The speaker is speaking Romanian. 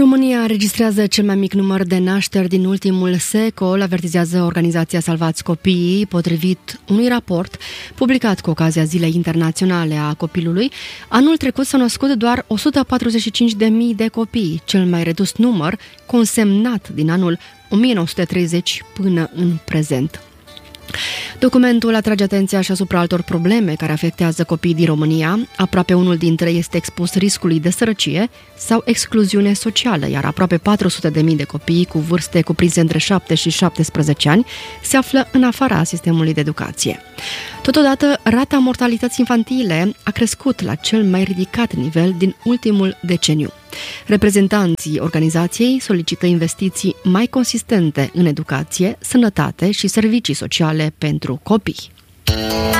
România înregistrează cel mai mic număr de nașteri din ultimul secol, avertizează organizația Salvați Copiii, potrivit unui raport publicat cu ocazia Zilei Internaționale a Copilului. Anul trecut s-au născut doar 145.000 de copii, cel mai redus număr consemnat din anul 1930 până în prezent. Documentul atrage atenția și asupra altor probleme care afectează copiii din România. Aproape unul dintre ei este expus riscului de sărăcie sau excluziune socială, iar aproape 400.000 de copii cu vârste cuprinse între 7 și 17 ani se află în afara sistemului de educație. Totodată, rata mortalității infantile a crescut la cel mai ridicat nivel din ultimul deceniu. Reprezentanții organizației solicită investiții mai consistente în educație, sănătate și servicii sociale pentru copii.